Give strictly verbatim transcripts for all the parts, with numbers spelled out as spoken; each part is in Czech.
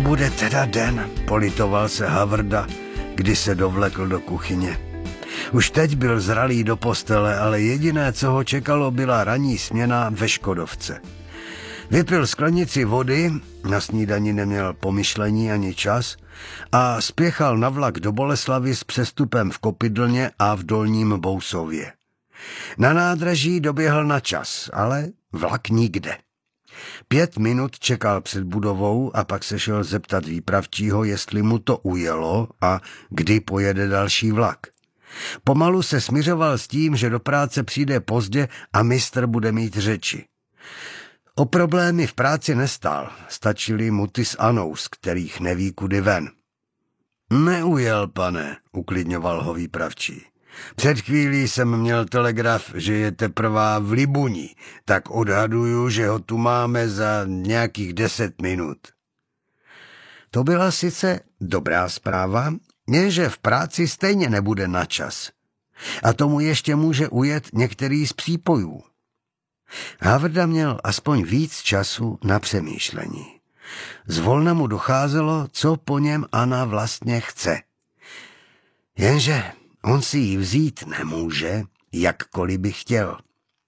bude teda den, politoval se Havrda, kdy se dovlekl do kuchyně. Už teď byl zralý do postele, ale jediné, co ho čekalo, byla ranní směna ve Škodovce. Vypil sklenici vody, na snídani neměl pomyšlení ani čas a spěchal na vlak do Boleslavy s přestupem v Kopidlně a v Dolním Bousově. Na nádraží doběhl na čas, ale vlak nikde. Pět minut čekal před budovou a pak se šel zeptat výpravčího, jestli mu to ujelo a kdy pojede další vlak. Pomalu se smiřoval s tím, že do práce přijde pozdě a mistr bude mít řeči. O problémy v práci nestál, stačili mu ty s Anou, z kterých neví kudy ven. Neujel, pane, uklidňoval ho výpravčí. Před chvílí jsem měl telegraf, že je teprve v Libuní, tak odhaduju, že ho tu máme za nějakých deset minut. To byla sice dobrá zpráva, jenže v práci stejně nebude na čas. A tomu ještě může ujet některý z přípojů. Havrda měl aspoň víc času na přemýšlení. Zvolna mu docházelo, co po něm Anna vlastně chce. Jenže on si ji vzít nemůže, jakkoliv by chtěl.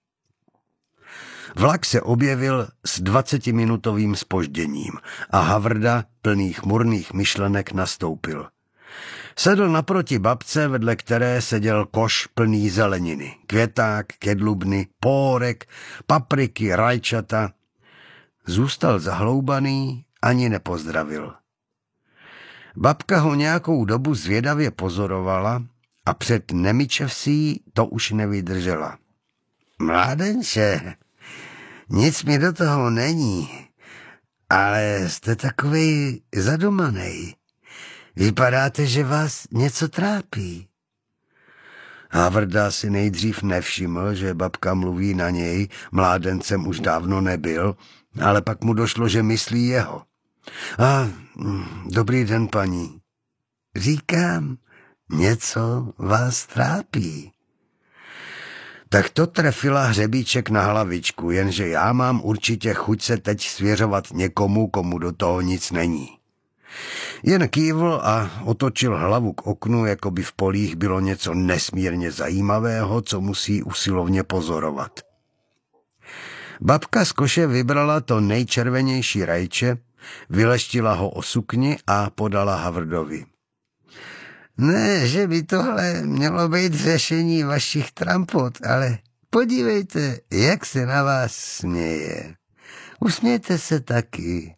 Vlak se objevil s dvacetiminutovým zpožděním a Havrda, plný chmurných myšlenek, nastoupil. Sedl naproti babce, vedle které seděl koš plný zeleniny. Květák, kedlubny, pórek, papriky, rajčata. Zůstal zahloubaný, ani nepozdravil. Babka ho nějakou dobu zvědavě pozorovala a před Nemičevsí to už nevydržela. Mládenče, nic mi do toho není, ale jste takovej zadumanej. Vypadáte, že vás něco trápí. Havrda si nejdřív nevšiml, že babka mluví na něj, mládencem už dávno nebyl, ale pak mu došlo, že myslí jeho. A dobrý den, paní. Říkám, něco vás trápí. Tak to trefila hřebíček na hlavičku, jenže já mám určitě chuť se teď svěřovat někomu, komu do toho nic není. Jen kývl a otočil hlavu k oknu, jako by v polích bylo něco nesmírně zajímavého, co musí usilovně pozorovat. Babka z koše vybrala to nejčervenější rajče, vyleštila ho o sukni a podala Havrdovi. Ne, že by tohle mělo být řešení vašich trampot, ale podívejte, jak se na vás směje. Usmějte se taky.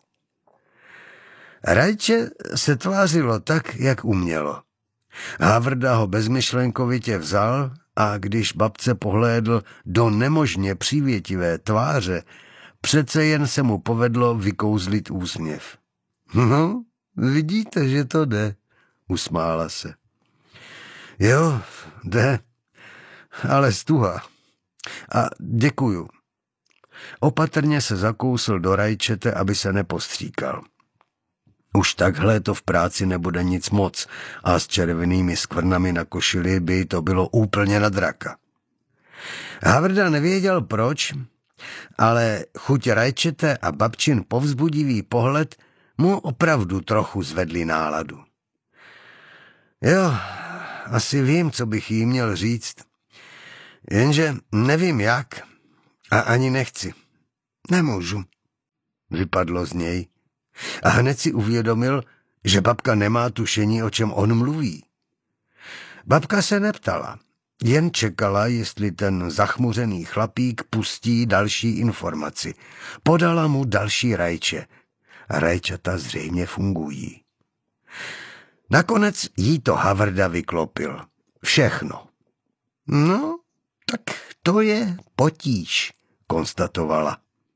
Rajče se tvářilo tak, jak umělo. Havrda ho bezmyšlenkovitě vzal a když babce pohlédl do nemožně přívětivé tváře, přece jen se mu povedlo vykouzlit úsměv. No, vidíte, že to jde, usmála se. Jo, jde, ale stuha. A děkuju. Opatrně se zakousl do rajčete, aby se nepostříkal. Už takhle to v práci nebude nic moc a s červenými skvrnami na košili by to bylo úplně na draka. Havrda nevěděl proč, ale chuť rajčete a babčin povzbudivý pohled mu opravdu trochu zvedli náladu. Jo, asi vím, co bych jí měl říct, jenže nevím jak a ani nechci. Nemůžu, vypadlo z něj. A hned si uvědomil, že babka nemá tušení, o čem on mluví. Babka se neptala, jen čekala, jestli ten zachmuřený chlapík pustí další informaci. Podala mu další rajče. A rajčata zřejmě fungují. Nakonec jí to Havrda vyklopil. Všechno. No, tak to je potíž, konstatovala.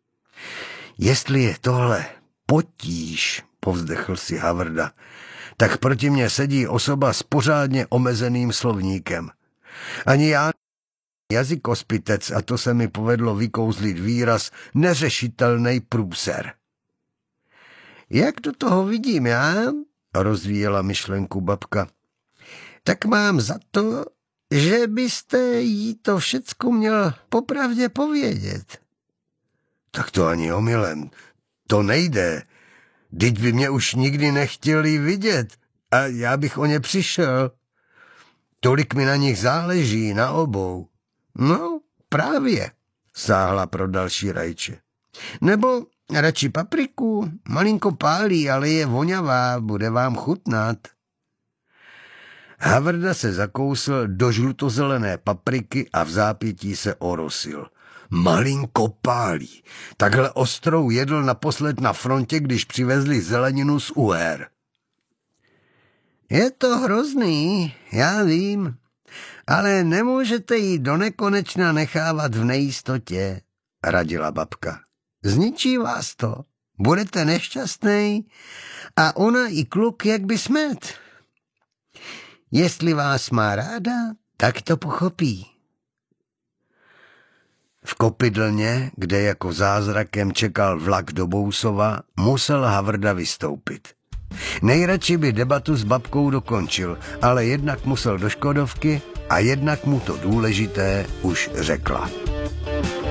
Jestli je tohle potíž, povzdechl si Havrda, tak proti mně sedí osoba s pořádně omezeným slovníkem. Ani já jazykospitec a to se mi povedlo vykouzlit výraz neřešitelný průser. Jak do toho vidím já, rozvíjela myšlenku babka, tak mám za to, že byste jí to všecko měl popravdě povědět. Tak to ani omylem, to nejde. Vždyť by mě už nikdy nechtěli vidět a já bych o ně přišel. Tolik mi na nich záleží, na obou. No, právě, sáhla pro další Rajče. Nebo radši papriku, malinko pálí, ale je voňavá, bude vám chutnat. Havrda se zakousl do žlutozelené papriky a v zápětí se orosil. Malinko pálí. Takhle ostrou jedl naposled na frontě, když přivezli zeleninu z Uher. Je to hrozný, já vím, ale nemůžete jí do nekonečna nechávat v nejistotě, radila babka. Zničí vás to, budete nešťastný a ona i kluk jak by smet. Jestli vás má ráda, tak to pochopí. V kopydlně, kde jako zázrakem čekal vlak do Bousova, musel Havrda vystoupit. Nejradši by debatu s babkou dokončil, ale jednak musel do Škodovky a jednak mu to důležité už řekla.